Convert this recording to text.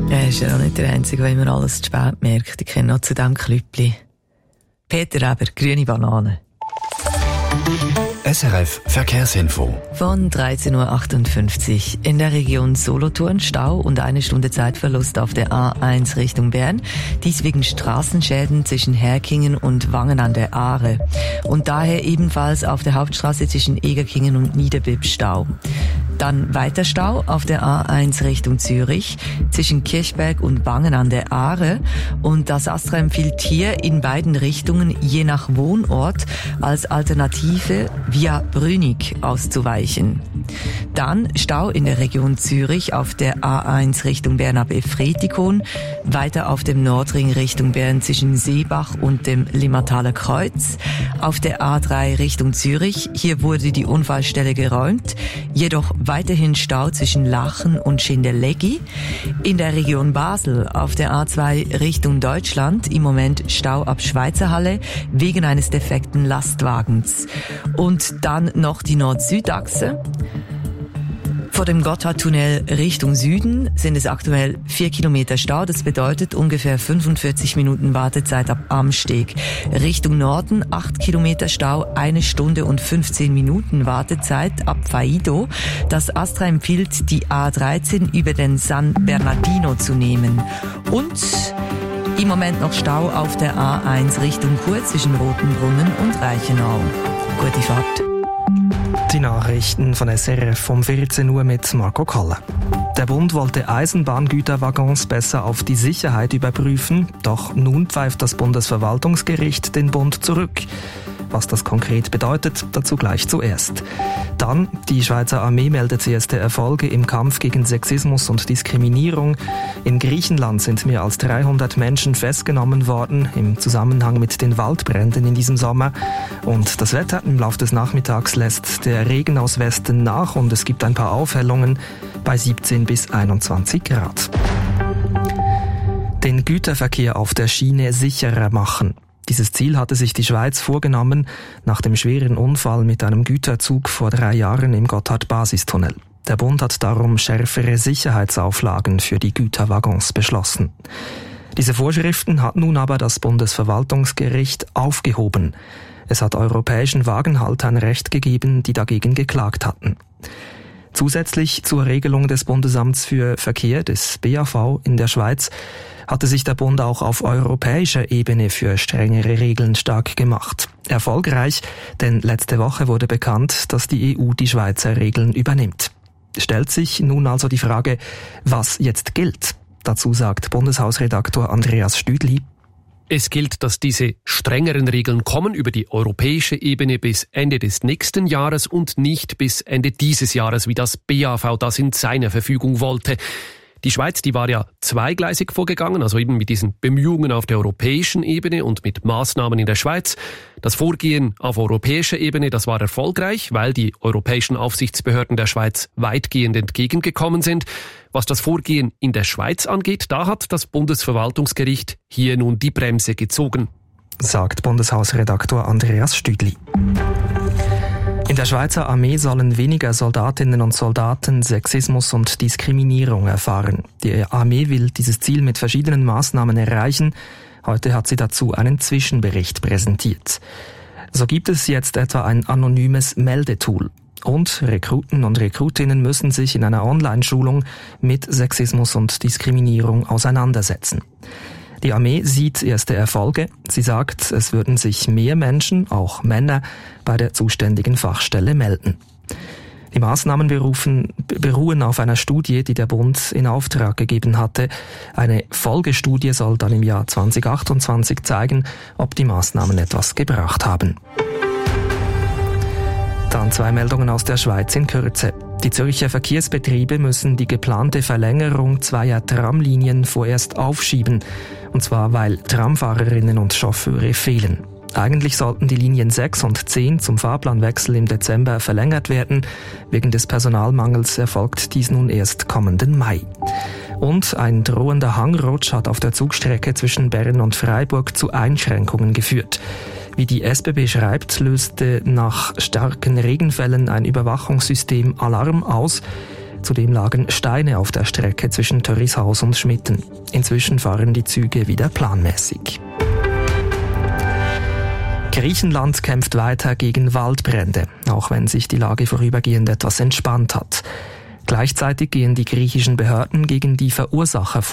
Er ist ja auch nicht der Einzige, der immer alles zu spät merkt. Ich kenne noch zu diesem Klüppli Peter Eber, grüne Banane. SRF Verkehrsinfo. Von 13.58 Uhr. In der Region Solothurn Stau und 1 Stunde Zeitverlust auf der A1 Richtung Bern. Dies wegen Straßenschäden zwischen Herkingen und Wangen an der Aare. Und daher ebenfalls auf der Hauptstraße zwischen Egerkingen und Niederbipp Stau. Dann weiter Stau auf der A1 Richtung Zürich zwischen Kirchberg und Wangen an der Aare. Und das ASTRA empfiehlt hier in beiden Richtungen je nach Wohnort als Alternative via Brünig auszuweichen. Dann Stau in der Region Zürich auf der A1 Richtung Bern ab Efretikon, weiter auf dem Nordring Richtung Bern zwischen Seebach und dem Limmertaler Kreuz. Auf der A3 Richtung Zürich, hier wurde die Unfallstelle geräumt, jedoch weiterhin Stau zwischen Lachen und Schindeleggi. In der Region Basel auf der A2 Richtung Deutschland im Moment Stau ab Schweizerhalle wegen eines defekten Lastwagens. Und dann noch die Nord-Süd-Achse. Vor dem Gotthardtunnel Richtung Süden sind es aktuell 4 Kilometer Stau. Das bedeutet ungefähr 45 Minuten Wartezeit ab Amsteg. Richtung Norden 8 Kilometer Stau, 1 Stunde und 15 Minuten Wartezeit ab Faido. Das ASTRA empfiehlt, die A13 über den San Bernardino zu nehmen. Und im Moment noch Stau auf der A1 Richtung Chur zwischen Rotenbrunnen und Reichenau. Gute Fahrt. Die Nachrichten von SRF um 14 Uhr mit Marco Kalle. Der Bund wollte Eisenbahngüterwaggons besser auf die Sicherheit überprüfen, doch nun pfeift das Bundesverwaltungsgericht den Bund zurück. Was das konkret bedeutet, dazu gleich zuerst. Dann, die Schweizer Armee meldet erste Erfolge im Kampf gegen Sexismus und Diskriminierung. In Griechenland sind mehr als 300 Menschen festgenommen worden im Zusammenhang mit den Waldbränden in diesem Sommer. Und das Wetter im Laufe des Nachmittags lässt der Regen aus Westen nach und es gibt ein paar Aufhellungen bei 17 bis 21 Grad. Den Güterverkehr auf der Schiene sicherer machen. Dieses Ziel hatte sich die Schweiz vorgenommen nach dem schweren Unfall mit einem Güterzug vor 3 Jahren im Gotthard-Basistunnel. Der Bund hat darum schärfere Sicherheitsauflagen für die Güterwaggons beschlossen. Diese Vorschriften hat nun aber das Bundesverwaltungsgericht aufgehoben. Es hat europäischen Wagenhaltern Recht gegeben, die dagegen geklagt hatten. Zusätzlich zur Regelung des Bundesamts für Verkehr, des BAV in der Schweiz, hatte sich der Bund auch auf europäischer Ebene für strengere Regeln stark gemacht. Erfolgreich, denn letzte Woche wurde bekannt, dass die EU die Schweizer Regeln übernimmt. Stellt sich nun also die Frage, was jetzt gilt? Dazu sagt Bundeshausredaktor Andreas Stüdli: Es gilt, dass diese strengeren Regeln kommen über die europäische Ebene bis Ende des nächsten Jahres und nicht bis Ende dieses Jahres, wie das BAV das in seiner Verfügung wollte. Die Schweiz, die war ja zweigleisig vorgegangen, also eben mit diesen Bemühungen auf der europäischen Ebene und mit Maßnahmen in der Schweiz. Das Vorgehen auf europäischer Ebene, das war erfolgreich, weil die europäischen Aufsichtsbehörden der Schweiz weitgehend entgegengekommen sind. Was das Vorgehen in der Schweiz angeht, da hat das Bundesverwaltungsgericht hier nun die Bremse gezogen. Sagt Bundeshausredaktor Andreas Stüdli. In der Schweizer Armee sollen weniger Soldatinnen und Soldaten Sexismus und Diskriminierung erfahren. Die Armee will dieses Ziel mit verschiedenen Maßnahmen erreichen. Heute hat sie dazu einen Zwischenbericht präsentiert. So gibt es jetzt etwa ein anonymes Meldetool. Und Rekruten und Rekrutinnen müssen sich in einer Online-Schulung mit Sexismus und Diskriminierung auseinandersetzen. Die Armee sieht erste Erfolge. Sie sagt, es würden sich mehr Menschen, auch Männer, bei der zuständigen Fachstelle melden. Die Maßnahmen beruhen auf einer Studie, die der Bund in Auftrag gegeben hatte. Eine Folgestudie soll dann im Jahr 2028 zeigen, ob die Maßnahmen etwas gebracht haben. Dann 2 Meldungen aus der Schweiz in Kürze. Die Zürcher Verkehrsbetriebe müssen die geplante Verlängerung 2 Tramlinien vorerst aufschieben. Und zwar, weil Tramfahrerinnen und Chauffeure fehlen. Eigentlich sollten die Linien 6 und 10 zum Fahrplanwechsel im Dezember verlängert werden. Wegen des Personalmangels erfolgt dies nun erst kommenden Mai. Und ein drohender Hangrutsch hat auf der Zugstrecke zwischen Bern und Freiburg zu Einschränkungen geführt. Wie die SBB schreibt, löste nach starken Regenfällen ein Überwachungssystem Alarm aus. Zudem lagen Steine auf der Strecke zwischen Törrishaus und Schmitten. Inzwischen fahren die Züge wieder planmäßig. Griechenland kämpft weiter gegen Waldbrände, auch wenn sich die Lage vorübergehend etwas entspannt hat. Gleichzeitig gehen die griechischen Behörden gegen die Verursacher vor.